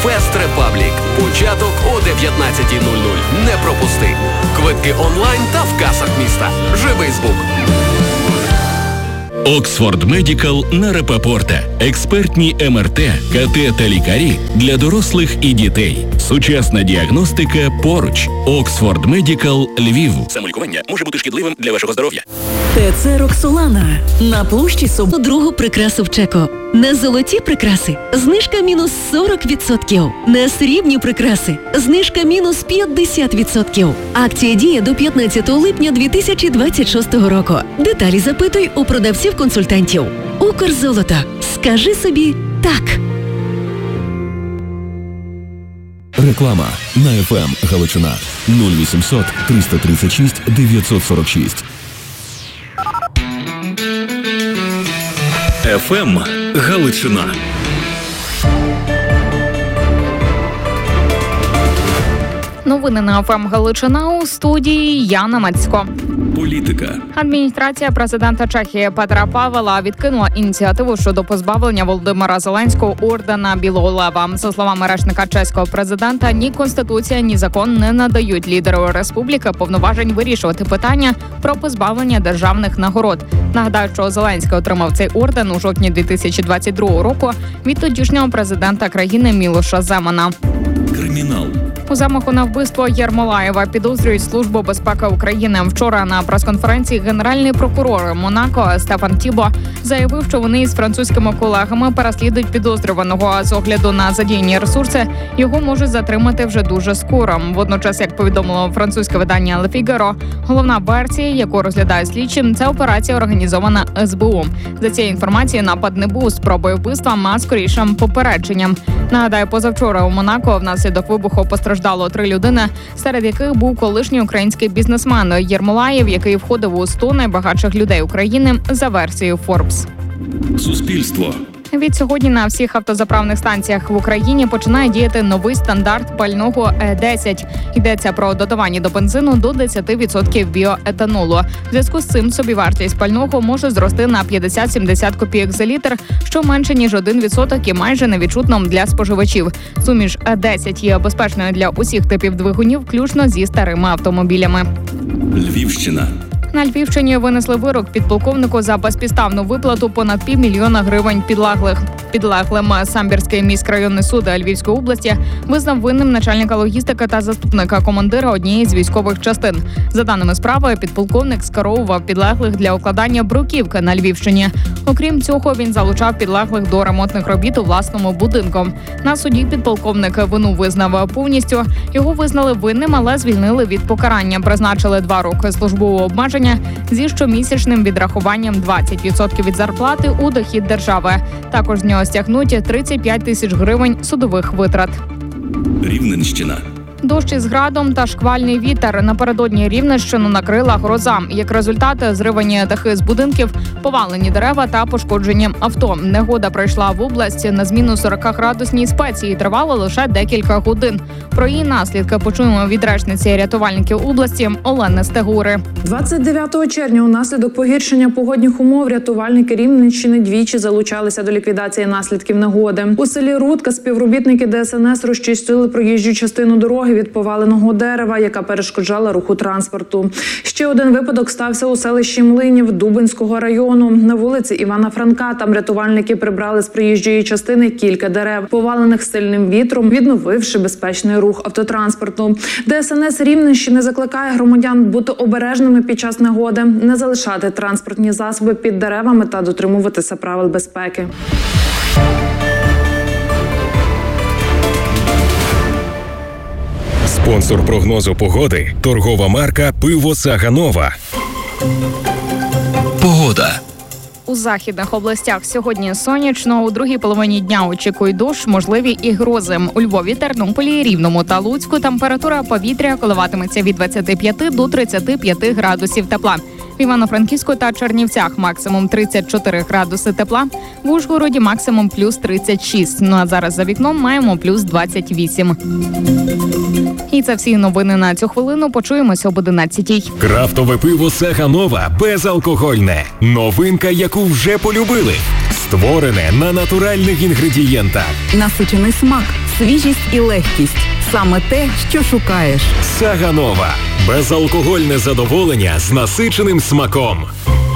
Фест Репаблік. Початок о 19:00. Не пропусти. Квитки онлайн та в касах міста. Живий звук. Оксфорд Медикал на Рапопорта. Експертні МРТ, КТ та лікарі для дорослих і дітей. Сучасна діагностика поруч. Оксфорд Медикал Львів. Самолікування може бути шкідливим для вашого здоров'я. ТЦ Роксолана. На площі другу прикрасу в Чеко. На золоті прикраси знижка мінус 40%. На срібні прикраси знижка мінус 50%. Акція діє до 15 липня 2026 року. Деталі запитуй у продавців-консультантів. Укрзолото. Скажи собі так. Реклама на FM Галичина 0800 336 946. ФМ Галичина. Новини на ФМ Галичина, у студії Яна Мацько. Політика. Адміністрація президента Чехії Петра Павела відкинула ініціативу щодо позбавлення Володимира Зеленського ордена Білого Лева. За словами речника чеського президента, ні Конституція, ні закон не надають лідеру республіки повноважень вирішувати питання про позбавлення державних нагород. Нагадаю, що Зеленський отримав цей орден у жовтні 2022 року від тодішнього президента країни Мілоша Земана. Кримінал. У замаху на вбивство Єрмолаєва підозрюють Службу безпеки України. Вчора на прес-конференції генеральний прокурор Монако Стефан Тібо заявив, що вони із французькими колегами переслідують підозрюваного, а з огляду на задіяні ресурси його можуть затримати вже дуже скоро. Водночас, як повідомило французьке видання Le Figaro, головна версія, яку розглядає слідчим, це операція, організована СБУ. За цією інформацією, напад не був спробою вбивства, а скоріше попередженням. Нагадаю, позавчора у Монако внаслідок вибуху постраждало 3 людини, серед яких був колишній український бізнесмен Єрмолаєв, який входив у 100 найбагатших людей України за версією Forbes. Суспільство. Від сьогодні на всіх автозаправних станціях в Україні починає діяти новий стандарт пального Е10. Йдеться про додавання до бензину до 10% біоетанолу. В зв'язку з цим собівартість пального може зрости на 50-70 копійок за літр, що менше ніж 1% і майже невідчутно для споживачів. Суміш Е10 є безпечною для усіх типів двигунів, включно зі старими автомобілями. Львівщина. На Львівщині винесли вирок підполковнику за безпідставну виплату понад $500 000 гривень підлеглим. Самбірський міськрайонний суд Львівської області визнав винним начальника логістики та заступника командира однієї з військових частин. За даними справи, підполковник скеровував підлеглих для укладання бруківки на Львівщині. Окрім цього, він залучав підлеглих до ремонтних робіт у власному будинку. На суді підполковник вину визнав повністю. Його визнали винним, але звільнили від покарання. Призначили 2 роки службового обмеження зі щомісячним відрахуванням 20% від зарплати у дохід держави. Також з нього стягнуть 35 тисяч гривень судових витрат. Рівненщина. Дощ із градом та шквальний вітер. Напередодні Рівненщину накрила гроза. Як результат, зривані дахи з будинків, повалені дерева та пошкоджені авто. Негода прийшла в область на зміну 40-градусній спеці і тривала лише декілька годин. Про її наслідки почуємо від речниці рятувальників області Олени Стегури. 29 червня унаслідок погіршення погодних умов рятувальники Рівненщини двічі залучалися до ліквідації наслідків негоди. У селі Рудка співробітники ДСНС розчистили проїжджу частину дороги від поваленого дерева, яка перешкоджала руху транспорту. Ще один випадок стався у селищі Млинів Дубинського району. На вулиці Івана Франка там рятувальники прибрали з проїжджої частини кілька дерев, повалених сильним вітром, відновивши безпечний рух автотранспорту. ДСНС Рівненщини закликає громадян бути обережними під час негоди, не залишати транспортні засоби під деревами та дотримуватися правил безпеки. Спонсор прогнозу погоди – торгова марка «Пиво Саганова». Погода. У західних областях сьогодні сонячно, у другій половині дня очікують дощ, можливі і грози. У Львові, Тернополі, Рівному та Луцьку температура повітря коливатиметься від 25 до 35 градусів тепла. В Івано-Франківську та Чернівцях максимум 34 градуси тепла, в Ужгороді максимум плюс 36. Ну а зараз за вікном маємо плюс 28. І це всі новини на цю хвилину. Почуємося об 11-й. Крафтове пиво Саганова безалкогольне. Новинка, яку вже полюбили. Створене на натуральних інгредієнтах. Насичений смак, свіжість і легкість. Саме те, що шукаєш. Сага Нова. Безалкогольне задоволення з насиченим смаком.